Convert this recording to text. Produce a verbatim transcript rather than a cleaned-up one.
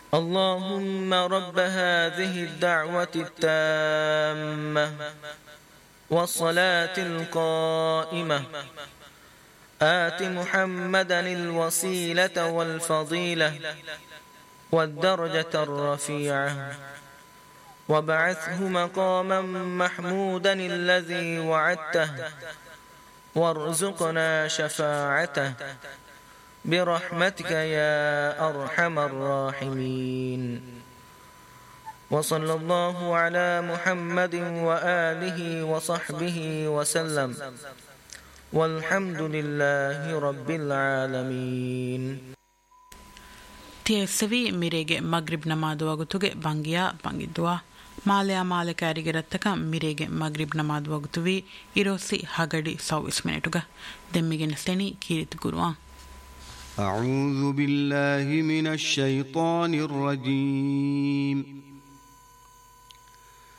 اللهم رب هذه الدعوة التامة والصلاة القائمة آت محمدا الوسيلة والفضيلة والدرجة الرفيعة وابعثه مقاما محمودا الذي وعدته وارزقنا شفاعته برحمتك يا أرحم الراحمين. وصلى الله على محمد وآله وصحبه وسلم والحمد لله رب العالمين. ತಿಯಸ್ಸವಿ ಮಿರೆಗೆ ಮಗ್ರಿಬ್ ನಮಾದು ವಗುತುಗೆ ಬಂಗಿಯಾ ಬಂಗಿದ್ವಾ ಮಾಲೆಯ ಮಾಲೆಕಾರಿಗೆರತ್ತಕ ಮಿರೆಗೆ ಮಗ್ರಿಬ್ ನಮಾದು ವಗುತುವಿ ಇರೋಸಿ ಹಗಡಿ ಸೌವಿಸ್ ಮಿನಿಟುಗ ದೆಮ್ಮಿಗೆನ ಸೆನಿ ಕೀರಿತ್ ಗುರುವಾ. أعوذ بالله من الشيطان الرجيم